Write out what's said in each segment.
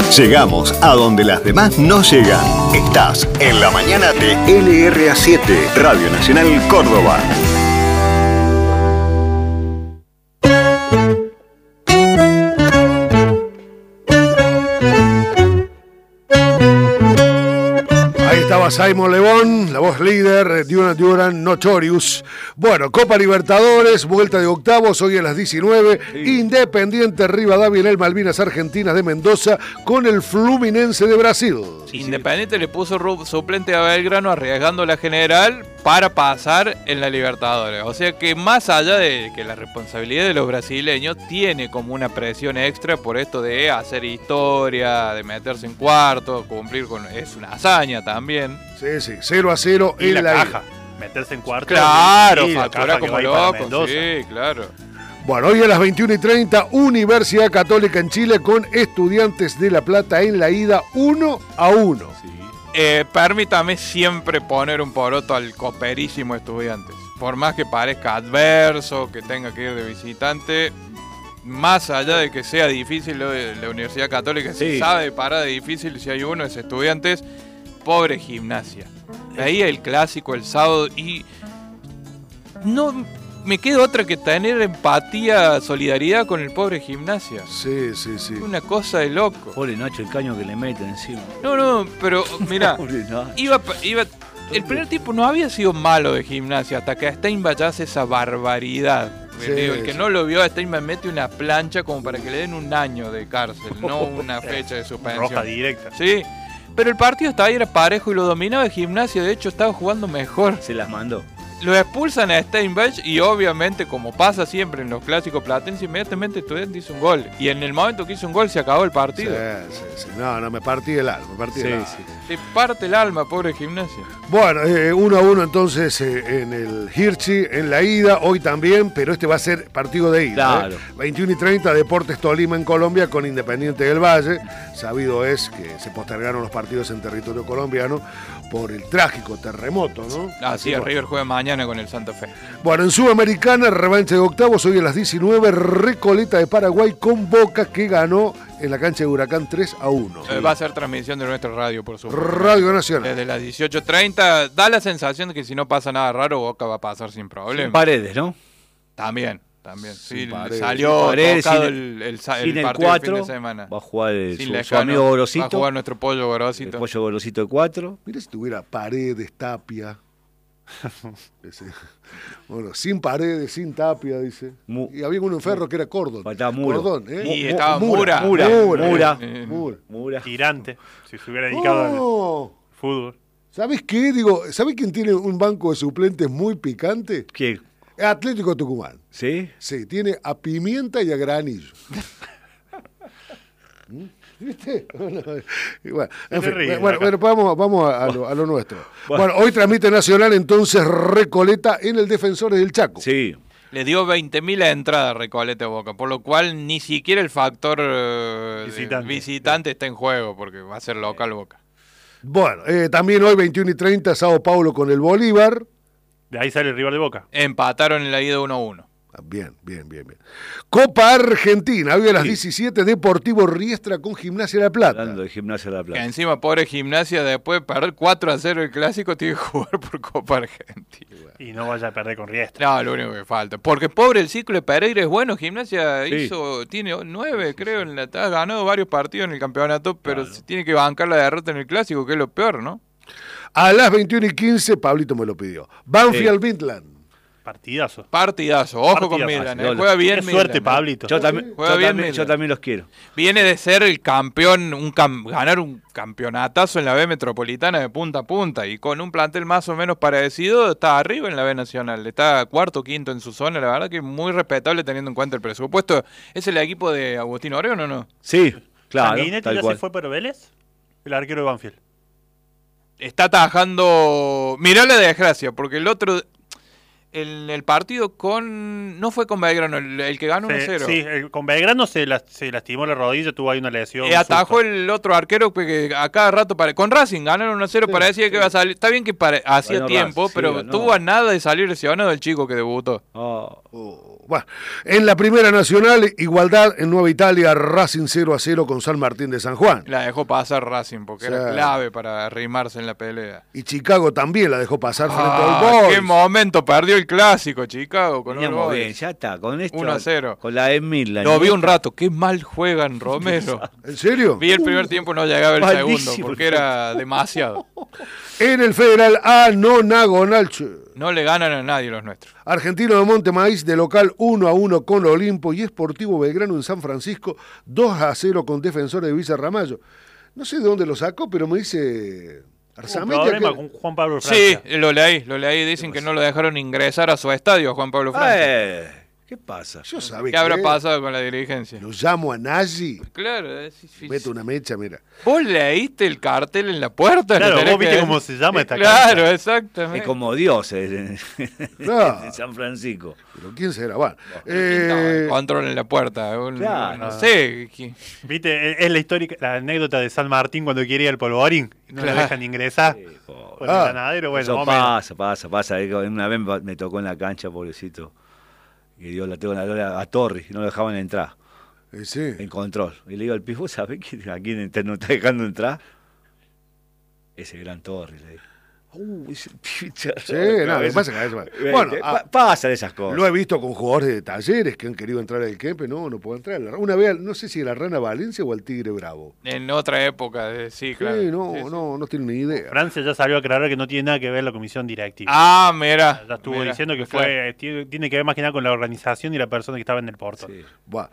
Llegamos a donde las demás no llegan. Estás en la mañana de LRA7, Radio Nacional Córdoba. Estaba Simon Le Bon, la voz líder, Duran Notorious. Bueno, Copa Libertadores, vuelta de octavos, hoy a las 19. Sí. Independiente Rivadavia en el Malvinas Argentinas de Mendoza con el Fluminense de Brasil. Sí, Independiente le puso suplente a Belgrano arriesgando la general para pasar en la Libertadores. O sea que más allá de que la responsabilidad de los brasileños tiene como una presión extra por esto de hacer historia, de meterse en cuartos, cumplir con... Es una hazaña también. Sí, 0-0 en la caja. Meterse en cuartos. Claro, factura como loco. Sí, claro. Bueno, hoy a las 21:30, Universidad Católica en Chile con Estudiantes de La Plata en la ida 1-1. Sí. Permítame siempre poner un poroto al coperísimo Estudiantes. Por más que parezca adverso, que tenga que ir de visitante, más allá de que sea difícil lo de la Universidad Católica, sí. Si sabe parar de difícil, si hay uno es Estudiantes, pobre Gimnasia. Ahí el clásico el sábado y no me queda otra que tener empatía, solidaridad con el pobre Gimnasia. Sí. Una cosa de loco. Pobre Nacho, el caño que le meten encima. No, pero mirá, iba el primer tiempo no había sido malo de Gimnasia hasta que a Steinbach hace esa barbaridad. Sí, el que no lo vio a Steinbach mete una plancha como para que le den un año de cárcel, no una fecha de suspensión. Roja directa. Sí, pero el partido estaba ahí, era parejo y lo dominaba de Gimnasia, de hecho estaba jugando mejor. Se las mandó. Lo expulsan a Steinbach y obviamente, como pasa siempre en los clásicos platenses, inmediatamente Estudiantes hizo un gol. Y en el momento que hizo un gol se acabó el partido. Sí. No, me partí el alma. Te parte el alma, pobre Gimnasia. Bueno, 1-1 entonces en el Hirschi, en la ida, hoy también, pero este va a ser partido de ida. Claro. 21:30, Deportes Tolima en Colombia con Independiente del Valle. Sabido es que se postergaron los partidos en territorio colombiano por el trágico terremoto, ¿no? Así es, River juega mañana con el Santa Fe. Bueno, en Sudamericana, revancha de octavos, hoy a las 19, Recoleta de Paraguay con Boca, que ganó en la cancha de Huracán 3-1. Va a ser transmisión de nuestra radio, por supuesto. Radio Nacional. Desde las 18:30, da la sensación de que si no pasa nada raro, Boca va a pasar sin problema. Sin Paredes, ¿no? También. Sí, Paredes. Salió Paredes, tocado el partido 4, del fin de semana. Va a jugar su amigo Gorosito. Va a jugar nuestro pollo Gorosito. El pollo Gorosito de 4. Mira si tuviera Paredes, Tapia. Bueno, sin Paredes, sin Tapia, dice. Y había un enferro que era Cordón. Faltaba Muro. Cordón, Y estaba Mura. Girante, si se hubiera dedicado al fútbol. ¿Sabés qué? ¿Sabés quién tiene un banco de suplentes muy picante? ¿Quién? Atlético Tucumán. ¿Sí? Sí, tiene a Pimienta y a Granillo. ¿Viste? Bueno, vamos a lo nuestro. Bueno, hoy transmite Nacional entonces Recoleta en el Defensores del Chaco. Sí. Le dio 20.000 a entrada a Recoleta Boca, por lo cual ni siquiera el factor visitante está en juego, porque va a ser local Boca. Bueno, también hoy 21:30 Sao Paulo con el Bolívar. De ahí sale el rival de Boca. Empataron en la ida 1-1. Bien. Copa Argentina, hoy a las 17, Deportivo Riestra con Gimnasia de La Plata. Hablando de Gimnasia de La Plata. Que encima, pobre Gimnasia, después de perder 4-0 el clásico, tiene que jugar por Copa Argentina. Y no vaya a perder con Riestra. No, lo único que falta. Porque pobre el ciclo de Pereira es bueno. Gimnasia tiene 9, creo, ha ganado varios partidos en el campeonato, pero se tiene que bancar la derrota en el clásico, que es lo peor, ¿no? A las 21:15, Pablito me lo pidió. Banfield Midland. Partidazo. Ojo con Midland. Juega bien Midland. Suerte, Pablito. Yo también los quiero. Viene de ser el campeón, ganar un campeonatazo en la B Metropolitana de punta a punta. Y con un plantel más o menos parecido, está arriba en la B Nacional. Está cuarto, quinto en su zona. La verdad que es muy respetable teniendo en cuenta el presupuesto. ¿Es el equipo de Agustín Oreo o no? Sí, claro. ¿Sanguinetti ya se fue para Vélez? El arquero de Banfield. Está atajando. Mirá la desgracia, porque el otro en el partido con... No fue con Belgrano, el que ganó 1-0. Sí, con Belgrano se lastimó la rodilla, tuvo ahí una lesión. Atajó el otro arquero que a cada rato... Con Racing ganaron 1-0, parecía que iba a salir... Está bien que hacía tiempo, pero tuvo a nada de salir lesionado el chico que debutó. Bueno, en la Primera Nacional, igualdad en Nueva Italia, Racing 0-0 con San Martín de San Juan. La dejó pasar Racing porque era clave para arrimarse en la pelea. Y Chicago también la dejó pasar frente al Boys. ¡Qué momento! Perdió el clásico, Chicago. Veníamos bien, ya está. Con esto, 1-0. Con la Emil. Lo vi un rato. Qué mal juegan Romero. ¿En serio? Vi el primer tiempo, no llegaba el segundo porque era demasiado. En el Federal A, Nonagonalche. No le ganan a nadie los nuestros. Argentino de Montemaíz de local 1-1 con Olimpo y Sportivo Belgrano en San Francisco 2-0 con Defensores de Villa Ramallo. No sé de dónde lo sacó, pero me dice Arzametti. Un problema con Juan Pablo Francia. Sí, lo leí. Dicen que no lo dejaron ingresar a su estadio, Juan Pablo Francia. ¿Qué pasa? ¿Qué habrá pasado con la dirigencia? Lo llamo a Nagy. Claro. Mete una mecha, mira. ¿Vos leíste el cartel en la puerta? Claro, vos viste cómo se llama esta cancha. Claro, exactamente. Es como Dios en San Francisco. ¿Pero quién será? Bueno, control en la puerta. No sé. Viste, es la anécdota de San Martín cuando quiere ir al Polvorín. No le dejan ingresar. Sí, por el ganadero, bueno. Eso pasa. Una vez me tocó en la cancha, pobrecito. Y dio la tengo a Torres, no lo dejaban entrar. Sí. En control. Y le digo al Pifo, ¿sabés que aquí no está dejando entrar? Ese gran Torres, le digo. Ese picha. Sí, no, ¿qué pasa? Bueno, pasan esas cosas. Lo he visto con jugadores de Talleres que han querido entrar al Kempe, no puedo entrar. Una vez, no sé si la Rana Valencia o al Tigre Bravo. En otra época, sí, claro. Sí, no tiene ni idea. Francia ya salió a aclarar que no tiene nada que ver la comisión directiva. Ah, mira. Ya estuvo diciendo que tiene que ver más que nada con la organización y la persona que estaba en el Porto. Sí. Bueno,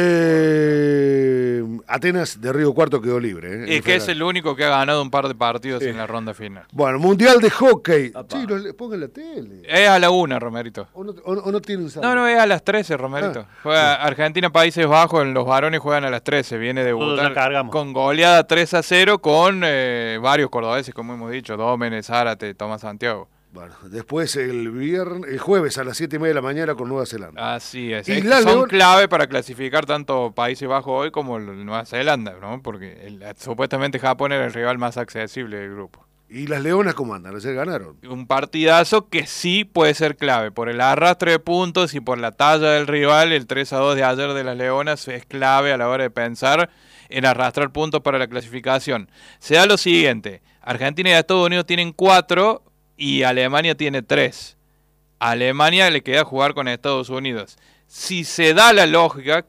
Atenas de Río Cuarto quedó libre. Es que es el único que ha ganado un par de partidos en la ronda final. Bueno, Mundial de Hockey. Sí, pongan la tele. Es a la 1, Romerito. ¿O no tienen saldo? No, es a las 13, Romerito. Juega Argentina, Países Bajos, los varones juegan a las 13. Viene de debutar con goleada 3-0 con varios cordobeses, como hemos dicho, Dómenes, Zárate, Tomás Santiago. Bueno, después el jueves a las 7:30 de la mañana con Nueva Zelanda. Así es. Son clave para clasificar tanto Países Bajos hoy como Nueva Zelanda, ¿no? Porque supuestamente Japón era el rival más accesible del grupo. ¿Y las Leonas cómo andan? ¿Ayer ganaron? Un partidazo que sí puede ser clave. Por el arrastre de puntos y por la talla del rival, el 3-2 de ayer de las Leonas es clave a la hora de pensar en arrastrar puntos para la clasificación. Se da lo siguiente. Argentina y Estados Unidos tienen 4 y Alemania tiene 3. A Alemania le queda jugar con Estados Unidos. Si se da la lógica,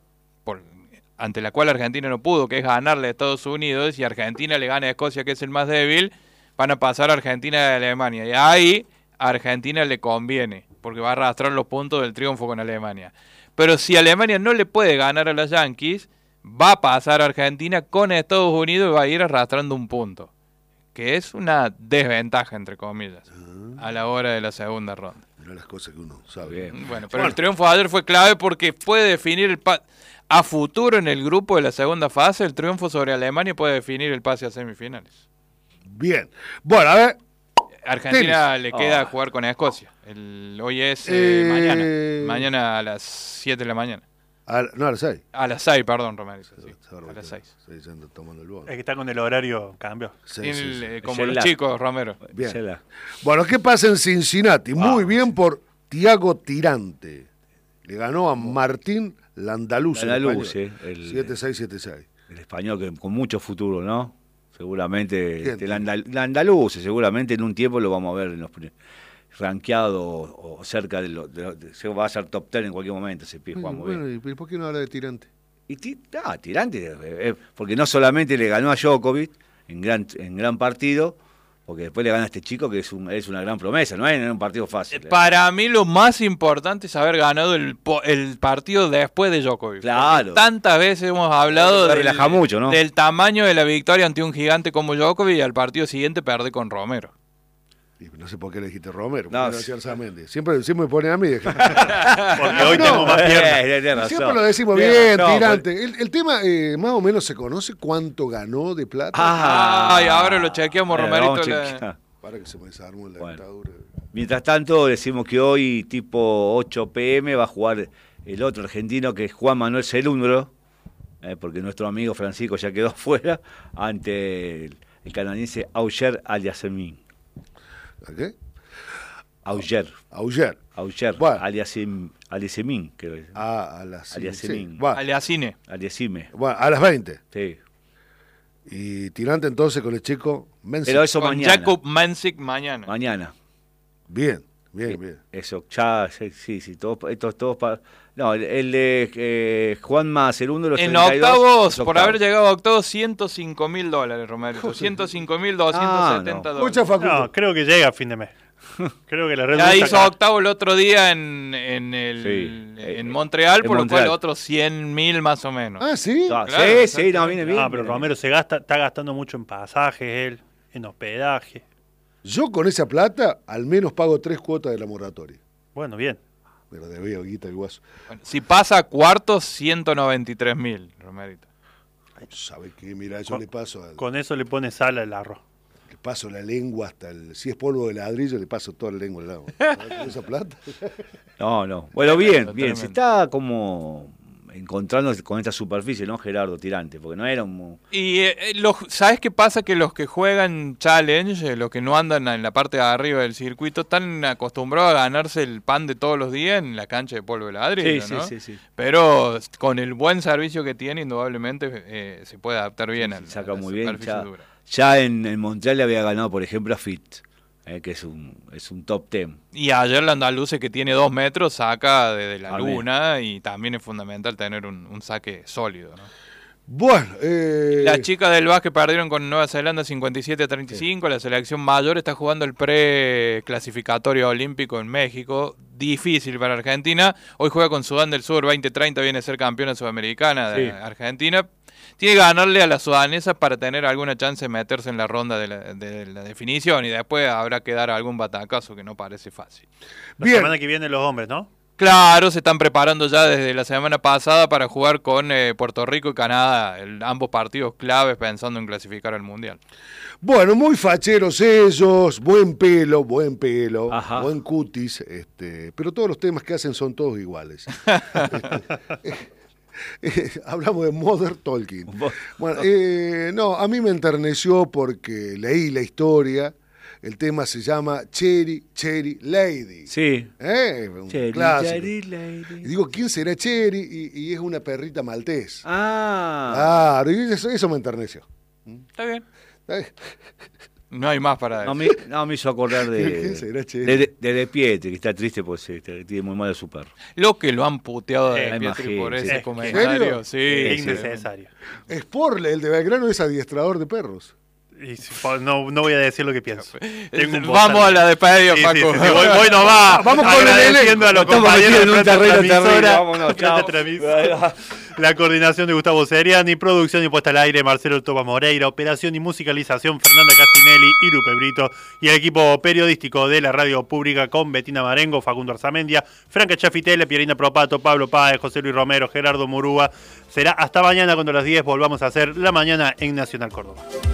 ante la cual Argentina no pudo, que es ganarle a Estados Unidos, y Argentina le gana a Escocia, que es el más débil, van a pasar a Argentina y a Alemania. Y ahí a Argentina le conviene, porque va a arrastrar los puntos del triunfo con Alemania. Pero si Alemania no le puede ganar a los Yankees, va a pasar a Argentina con Estados Unidos y va a ir arrastrando un punto. Que es una desventaja, entre comillas, a la hora de la segunda ronda. Mira las cosas que uno sabe. Bueno, pero el triunfo de ayer fue clave porque puede definir a futuro en el grupo de la segunda fase. El triunfo sobre Alemania puede definir el pase a semifinales. Bien. Bueno, a ver. Argentina le queda jugar con Escocia. Hoy es mañana. Mañana a las 7 de la mañana. No, a las 6. A las 6, perdón, Romero. Sí, a las 6. Es que está con el horario cambio. Como los chicos, Romero. Bien. Bueno, ¿qué pasa en Cincinnati? Muy bien por Tiago Tirante. Le ganó a Martín Landaluz. Landaluz, 7-6. El español que con mucho futuro, ¿no? Seguramente Landaluz, seguramente en un tiempo lo vamos a ver en los rankeado o cerca se va a ser top 10 en cualquier momento ese pie, Juan. Bueno, ¿y por qué no habla de Tirante? Tirante, porque no solamente le ganó a Djokovic en gran partido, porque después le gana a este chico que es una gran promesa, no es un partido fácil. Para mí lo más importante es haber ganado el partido después de Djokovic. Claro. Tantas veces hemos hablado relaja mucho, ¿no? Del tamaño de la victoria ante un gigante como Djokovic y al partido siguiente perde con Romero. No sé por qué le dijiste Romero, no, siempre me ponen a mí. Porque hoy tengo más piernas. Siempre lo decimos bien, Tirante. El tema, más o menos se conoce cuánto ganó de plata. Y ahora lo chequeamos, Romerito. Para que se me desarmó la dentadura. Mientras tanto, decimos que hoy, tipo 8 p.m., va a jugar el otro argentino, que es Juan Manuel Cerúndolo, porque nuestro amigo Francisco ya quedó afuera, ante el canadiense Auger Aliassime. ¿Qué? Auger. Bueno. Aliassime, creo que es. Aliassime. Aliassime. Sí. Bueno. Aliassime. Bueno, a las 20. Sí. Y tirante entonces con el checo Mensik. Pero eso Con mañana. Jakub Mensik mañana. Mañana. Bien. Eso, ya, sí, todos para... No, el de Juanma Cerúndolo. En octavos, por haber llegado a octavos, $105.000, Romero. $105.270. Mucha Facundo. No, creo que llega a fin de mes. Creo que la Red Ya Bull hizo saca- octavo el otro día en Montreal, en por lo Montreal. cual otros 100.000 más o menos. Ah, ¿sí? Ah, Claro, sí, no, viene bien. Ah, pero Romero está gastando mucho en pasajes, él, en hospedaje. Yo con esa plata al menos pago 3 cuotas de la moratoria. Bueno, bien. Pero debía guita el guaso. Bueno, si pasa a cuartos, 193.000, Romerito. ¿Sabe qué? Mira, yo le paso Con eso le pone sal al arroz. le paso la lengua hasta el... Si es polvo de ladrillo, le paso toda la lengua al lado. ¿Con esa plata? No. Bueno, bien. Tremendo. Se está como encontrando con esta superficie, ¿no, Gerardo Tirante? Porque no era un... Y ¿sabes qué pasa? Que los que juegan Challenge, los que no andan en la parte de arriba del circuito, están acostumbrados a ganarse el pan de todos los días en la cancha de polvo de ladrillo, ¿no? Sí. Pero con el buen servicio que tiene, indudablemente se puede adaptar bien a Saca la muy bien. superficie dura. Ya en Montreal le había ganado, por ejemplo, a Fit, que es un top 10. Y ayer la andaluce, que tiene 2 metros, saca desde la Amén. luna, y también es fundamental tener un saque sólido, ¿no? Bueno, Las chicas del básquet perdieron con Nueva Zelanda 57-35. La selección mayor está jugando el pre-clasificatorio olímpico en México. Difícil para Argentina. Hoy juega con Sudán del Sur. 2030 viene a ser campeona sudamericana de Argentina. Tiene que ganarle a las sudanesas para tener alguna chance de meterse en la ronda de la definición. Y después habrá que dar algún batacazo, que no parece fácil. La Bien. semana que viene los hombres, ¿no? Claro, se están preparando ya desde la semana pasada para jugar con Puerto Rico y Canadá, ambos partidos claves pensando en clasificar al Mundial. Bueno, muy facheros ellos, buen pelo, Ajá. buen cutis, pero todos los temas que hacen son todos iguales. Hablamos de Modern Talking. Bueno, no, a mí me enterneció porque leí la historia. El tema se llama Cherry Lady. Sí. Un Cherry, clásico. Cherry Lady. Y digo, ¿quién será Cherry? Y es una perrita maltés. Ah. Claro, y eso me enterneció. Está bien. No hay más para No, decir. me hizo acordar ¿Quién será, che? de Pietri, que está triste porque tiene muy mal a su perro. Lo que lo han puteado de Me Pietri por imagino, ese sí. comentario. ¿En Sí, Es sí. innecesario. Sporle, el de Belgrano, es adiestrador de perros. Y no voy a decir lo que pienso. Tengo un Vamos bozal. a la despedida, Sí, Paco. sí, voy nomás. Vamos con el Agradeciendo a los Estamos compañeros metidos en un de Frente terreno terrible. Transmisora, Vámonos, Frente chao. Transmisora. La coordinación de Gustavo Seriani, producción y puesta al aire Marcelo Toba Moreira, operación y musicalización Fernanda Casinelli y Lupe Brito, y el equipo periodístico de la radio pública con Betina Marengo, Facundo Arzamendia, Franca Chafitele, Pierina Propato, Pablo Páez, José Luis Romero, Gerardo Murúa. Será hasta mañana cuando a las 10 volvamos a hacer La Mañana en Nacional Córdoba.